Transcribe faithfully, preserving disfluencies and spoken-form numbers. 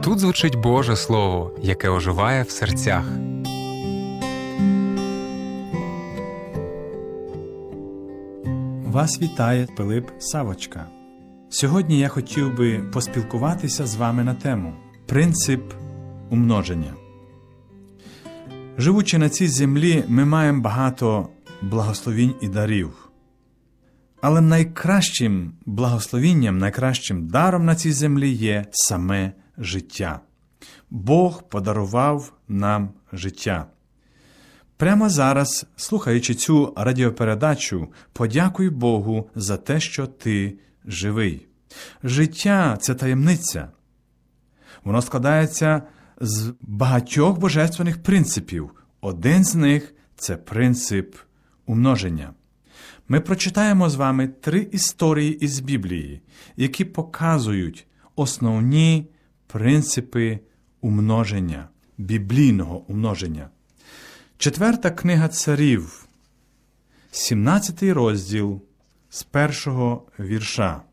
Тут звучить Боже Слово, яке оживає в серцях. Вас вітає Пилип Савочка. Сьогодні я хотів би поспілкуватися з вами на тему «Принцип умноження». Живучи на цій землі, ми маємо багато благословінь і дарів. Але найкращим благословінням, найкращим даром на цій землі є саме життя. Бог подарував нам життя. Прямо зараз, слухаючи цю радіопередачу, подякуй Богу за те, що ти живий. Життя – це таємниця. Воно складається з багатьох божественних принципів. Один з них – це принцип умноження. Ми прочитаємо з вами три історії із Біблії, які показують основні принципи умноження, біблійного умноження. Четверта книга Царів, сімнадцятий розділ, з першого вірша.